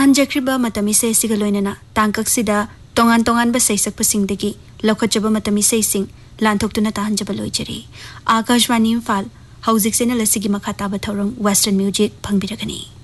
ताहंजख्रिबा मतमी से सिगा लोइनना तांकक्सिदा तोंगान तोंगान बा सैसक पसिंगदगी लौखजबा मतमी सैसिंग लांथोक्तुना ताहंजबा लोइजरी आकाशवाणी इम्फाल हौजिक सेना लसिगी मखा ताबा थौरंग वेस्टर्न म्यूजिक फंगबिरगनी।